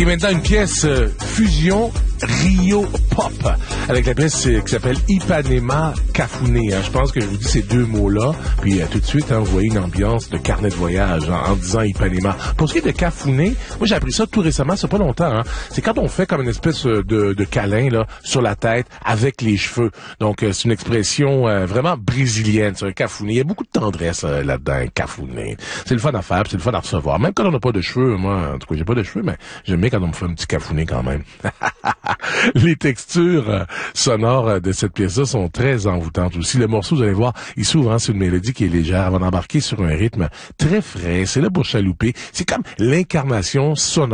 qui est maintenant une pièce fusion Rio Pop, avec la pièce qui s'appelle Ipanema Cafuné. Je pense que je vous dis ces deux mots-là, puis tout de suite, vous voyez une ambiance de carnet de voyage en disant Ipanema. Pour ce qui est de Cafuné, moi j'ai appris ça tout récemment, c'est pas longtemps. C'est quand on fait comme une espèce de câlin là sur la tête avec les cheveux. Donc c'est une expression vraiment brésilienne, c'est un cafuné. Il y a beaucoup de tendresse là-dedans, un cafuné. C'est le fun à faire, c'est le fun à recevoir. Même quand on n'a pas de cheveux, moi en tout cas j'ai pas de cheveux, mais j'aime bien quand on me fait un petit cafuné quand même. Les textures sonores de cette pièce-là sont très envoûtantes aussi. Le morceau, vous allez voir, il s'ouvre sur une mélodie qui est légère avant d'embarquer sur un rythme très frais. C'est là pour chalouper. C'est comme l'incarnation sonore